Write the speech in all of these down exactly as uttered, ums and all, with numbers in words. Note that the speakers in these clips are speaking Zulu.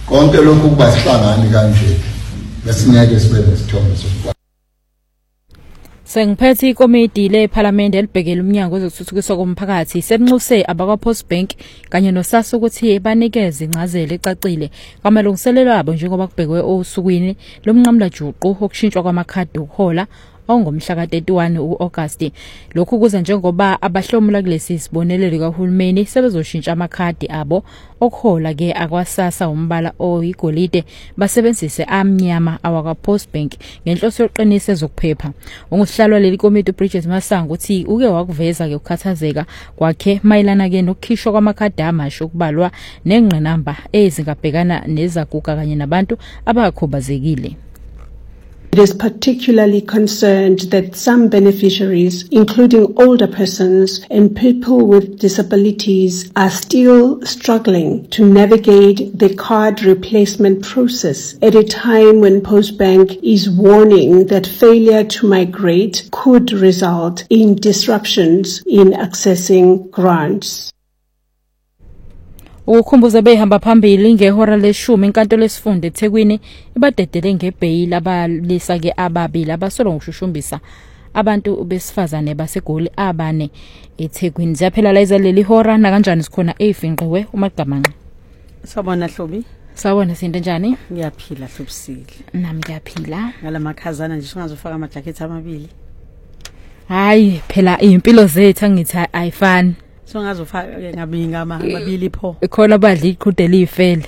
konke lokhu kuba sihlangane kanje lesingeke sibe nesithombe sokwa. Sengiphethe ikomiti leParliament elibhekela umnyango wezokuthuthukiswa komphakathi semnxuse abakwa Postbank kanye noSASSA ukuthi banikeze incazelo ecacile kwamalungiselelo abo njengoba kubhekwe osukwini lomnqamla juqu okushintshwa kwamakhadi okuhola ongomhla ka thirty-one uAugust. Lokhu kuza njengoba abahlomula kulesi sibonelelo kahulumeni sebezoshintsha amakhadi abo okuhola ke akwaSASSA umbala oyigolide basebenzise amnyama awaka Postbank ngenhloso yokuqinisa ezokuphepha. Ungusihlalwa leli komiti uBridget Masango uthi uke wakuveza ke ukukhathazeka kwakhe mayelana ke nokukhishwa kwamakhadi amasha okubalwa nengqinamba ezingabhekana nezaguga kanye nabantu abakhubazekile. It is particularly concerned that some beneficiaries, including older persons and people with disabilities, are still struggling to navigate the card replacement process at a time when Postbank is warning that failure to migrate could result in disruptions in accessing grants. Ukukhumbuza behamba phambili ngehora leshumi inkantolo lesifunda eThekwini ibadedele ngebhayili abalisa ke ababili abasolwa ngokushushumbisa abantu besifazane baseGoli abane eThekwini. Ziyaphela la izaleli hora na kanjani sikhona efinqiwe uMagamanqa. Sawubona Hlobi. Sawubona Sinde njani? Ngiyaphila Hlobisile. Nami ngiyaphila. Ngalamakhazana nje singazofaka ama jacket amabili. Hayi phela impilo zethu angithi ayifani. So ngazofaka ngabinga amabili pho ikhona abadla iqhude lifele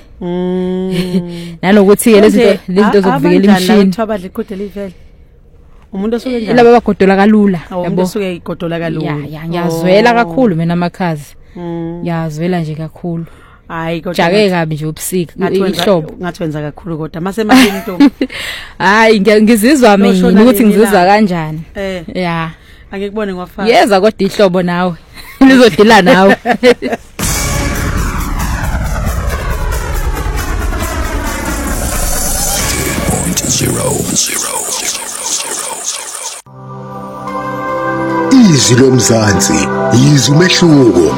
mm nalokuthi ke lezi lento zokuvikela imishini abantu abadla iqhude lifele umuntu osuke njani laba bagodola kalula yabo usuke igodola kalula ya ya ngiyazwela kakhulu mina amakhazi ngiyazwela nje kakhulu hayi kodwa jake kabi nje ubusika ihlobo ngathi wenza kakhulu kodwa mase manje ntombi hayi ngizizwa mina ukuthi ngizizwa kanjani ya angikubone ngwafaka yeza kodwa ihlobo nawe nizodila nawe Izwi lomzansi yizwi umehluko.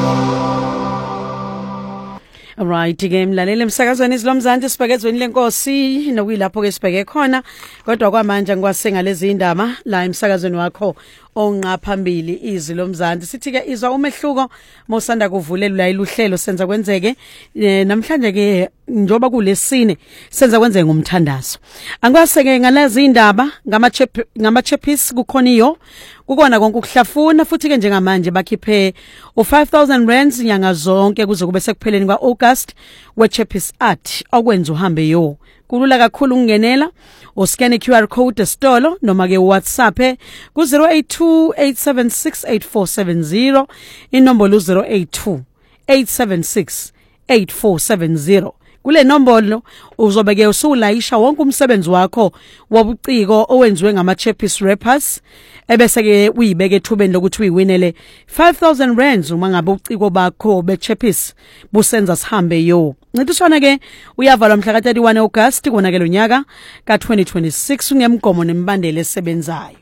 Alright ke mlalele emsakazweni izilomzansi sibhekezweni lenkosi nokuyilapho ke sibheke khona kodwa kwamanje ngikwasenga lezi indaba la emsakazweni wakho onqa phambili izwi lomzansi sithi ke izwa umehluko mosanda kuvulela la iluhlelo senza kwenzeke e, namhlanje ke njoba kulesine senza kwenzeke ngomthandazo angikwaseke ngalezi indaba ngama ngama chapis kukhoniyo kukona konke ukuhlafuna futhi ke njengamanje bakhiphe u five thousand rands nyanga zonke kuze kube sekupheleni kwa August we chapis art okwenza uhambe yo kulula kakhulu ungenela o scan Q R code estolo noma ke WhatsApp ku zero eight two eight seven six eight four seven zero inombolo zero eight two eight seven six eight four seven zero kule nombolo uzobeke usulayisha wonke umsebenzi wakho wobuciko owenziwe ngama chapis rappers ebese ke uyibeke ethubeni lokuthi uyiwinele five thousand rands uma ngabe uciko bakho be chapis busenza sihambe yo ncidiswana ke uyavalwa mhla ka thirty-one August kona ke lonyaka ka twenty twenty-six ungemgomo nembandela esebenzayo.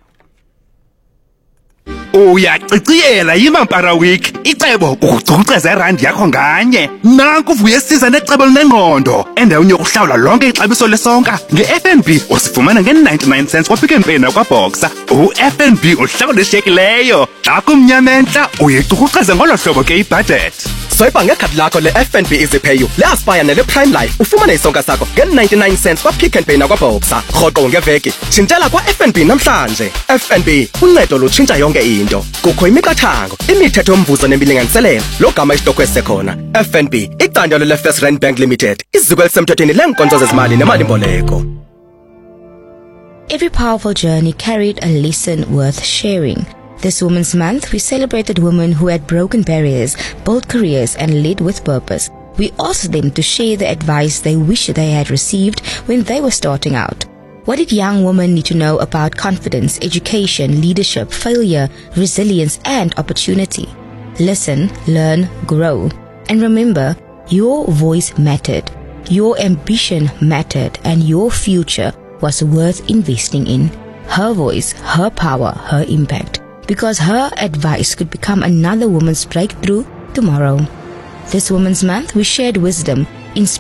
Uyaciciyela yimampara week icebo ukucuceza irand yakho nganye nanku uvuye siza necebo linengqondo endaweni yokuhlawula lonke ixabiso lesonka nge-F N B usifumana nge-ninety-nine cents kwa Pick n Pay nakwa Boxer u-F N B uhlawula eshekileyo xa kumnyama entla uyicukuceza ngolo hlobo ke ibudget swipe ngekhadi lakho le-F N B EasyPay le-Aspire nele-Prime Life ufumane isonka sakho nge-ninety-nine cents kwa Pick n Pay nakwa Boxer rhoqo ngeveki tshintela kwa F N B namhlanje. F N B uncedo lutshintsha yonke into kukho imiqathango imithetho yomvuzo nemilinganiselelo lo gama isitokwe sekhona. F N B icandelo le-First Rand Bank Limited iziko elisemthethweni leenkonzo zezimali nemali-mboleko. Every powerful journey carried a lesson worth sharing. This Women's Month, we celebrated women who had broken barriers, built careers and led with purpose. We asked them to share the advice they wish they had received when they were starting out. What did young women need to know about confidence, education, leadership, failure, resilience and opportunity? Listen, learn, grow. And remember, your voice mattered, your ambition mattered, and your future was worth investing in. Her voice, her power, her impact. Because her advice could become another woman's breakthrough tomorrow. This Women's Month, we shared wisdom, inspiration,